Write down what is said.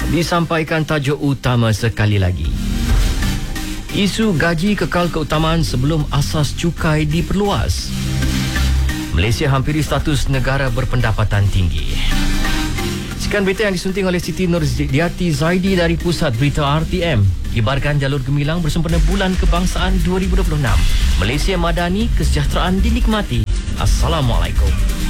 Disampaikan tajuk utama sekali lagi. Isu gaji kekal keutamaan sebelum asas cukai diperluas. Malaysia hampiri status negara berpendapatan tinggi. Sekian berita yang disunting oleh Siti Nurdiati Zaidi dari Pusat Berita RTM. Kibarkan jalur gemilang bersempena Bulan Kebangsaan 2026. Malaysia madani, kesejahteraan dinikmati. Assalamualaikum.